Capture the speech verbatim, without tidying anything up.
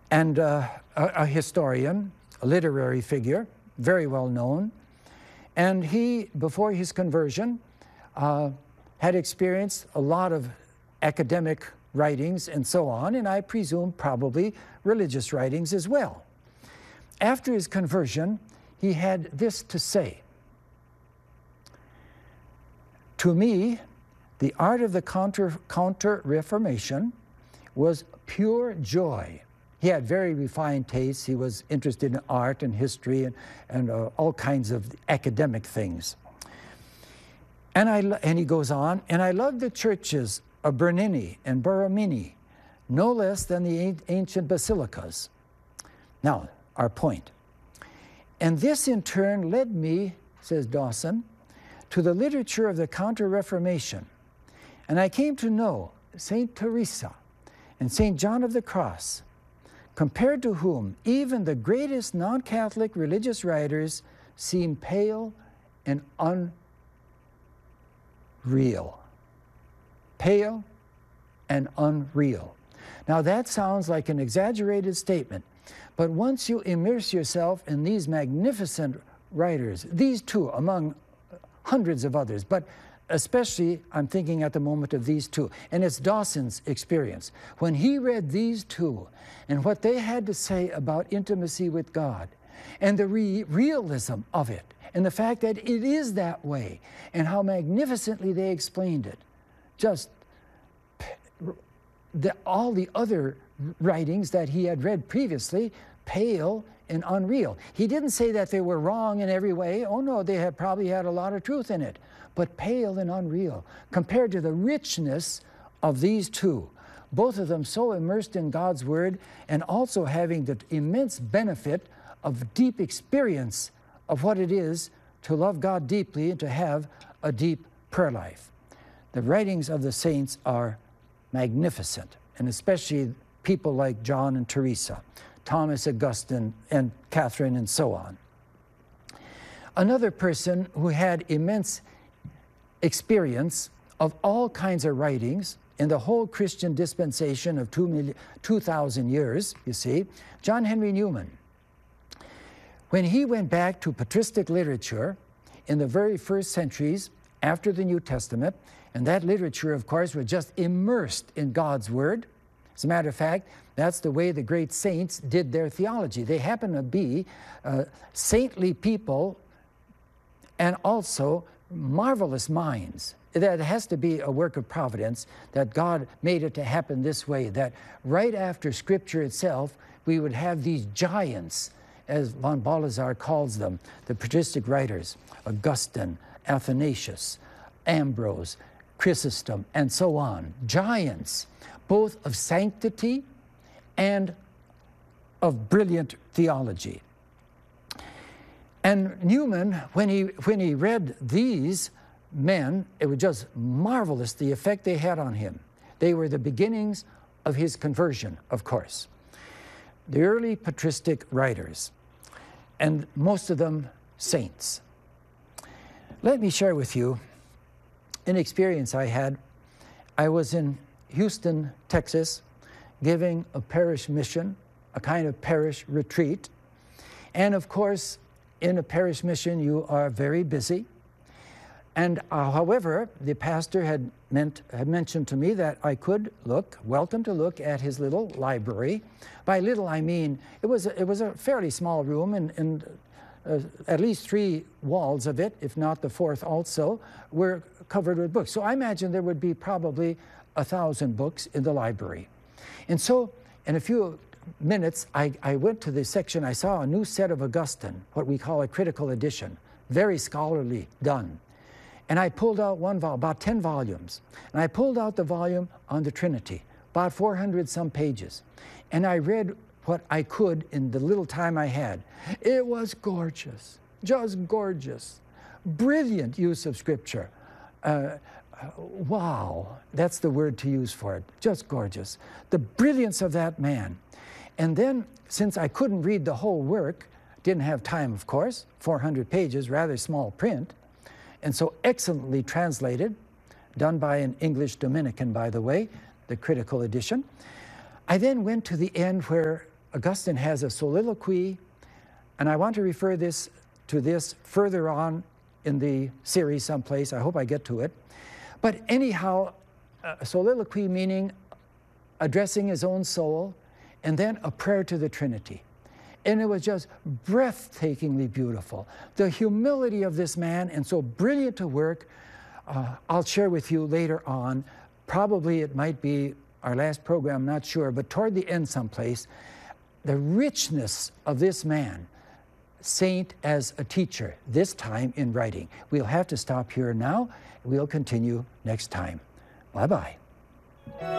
and uh, a, a historian, a literary figure, very well known. And he, before his conversion, uh, had experienced a lot of academic writings and so on, and I presume probably religious writings as well. After his conversion, he had this to say: "To me, the art of the counter, counter-reformation was pure joy." He had very refined tastes. He was interested in art and history and, and uh, all kinds of academic things. And, I, and he goes on, "And I loved the churches of Bernini and Borromini no less than the ancient basilicas." Now, our point. "And this in turn led me," says Dawson, "to the literature of the Counter-Reformation. And I came to know Saint Teresa and Saint John of the Cross, compared to whom even the greatest non-Catholic religious writers seem pale and unreal." Pale and unreal. Now that sounds like an exaggerated statement, but once you immerse yourself in these magnificent writers, these two among hundreds of others, but especially I'm thinking at the moment of these two, and it's Dawson's experience. When he read these two and what they had to say about intimacy with God and the re realism of it and the fact that it is that way and how magnificently they explained it, just the, all the other writings that he had read previously, pale and unreal. He didn't say that they were wrong in every way. Oh no, they had probably had a lot of truth in it, but pale and unreal compared to the richness of these two. Both of them so immersed in God's Word and also having the immense benefit of deep experience of what it is to love God deeply and to have a deep prayer life. The writings of the saints are magnificent, and especially people like John and Teresa, Thomas Augustine and Catherine and so on. Another person who had immense experience of all kinds of writings in the whole Christian dispensation of two thousand years, you see, John Henry Newman. When he went back to patristic literature in the very first centuries after the New Testament, and that literature, of course, was just immersed in God's Word. As a matter of fact, that's the way the great saints did their theology. They happen to be uh, saintly people and also marvelous minds. That has to be a work of providence, that God made it to happen this way, that right after Scripture itself, we would have these giants, as von Balthasar calls them, the patristic writers, Augustine, Athanasius, Ambrose, Chrysostom, and so on. Giants, both of sanctity and of brilliant theology. And Newman, when he, when he read these men, it was just marvelous the effect they had on him. They were the beginnings of his conversion, of course. The early patristic writers, and most of them saints. Let me share with you an experience I had. I was in Houston, Texas, giving a parish mission, a kind of parish retreat. And of course, in a parish mission, you are very busy. And uh, however, the pastor had, meant, had mentioned to me that I could look, welcome to look at his little library. By little, I mean, it was a, it was a fairly small room, and, and uh, at least three walls of it, if not the fourth also, were covered with books. So I imagine there would be probably a thousand books in the library. And so in a few minutes, I, I went to the section. I saw a new set of Augustine, what we call a critical edition, very scholarly done. And I pulled out one volume, about ten volumes. And I pulled out the volume on the Trinity, about four hundred some pages. And I read what I could in the little time I had. It was gorgeous, just gorgeous. Brilliant use of Scripture. Uh, wow, that's the word to use for it, just gorgeous. The brilliance of that man. And then, since I couldn't read the whole work, didn't have time, of course, four hundred pages, rather small print, and so excellently translated, done by an English Dominican, by the way, the critical edition. I then went to the end where Augustine has a soliloquy, and I want to refer this to this further on in the series someplace. I hope I get to it. But anyhow, a soliloquy meaning addressing his own soul, and then a prayer to the Trinity. And it was just breathtakingly beautiful. The humility of this man, and so brilliant to work, uh, I'll share with you later on. Probably it might be our last program, not sure, but toward the end someplace, the richness of this man, saint as a teacher, this time in writing. We'll have to stop here now. We'll continue next time. Bye-bye.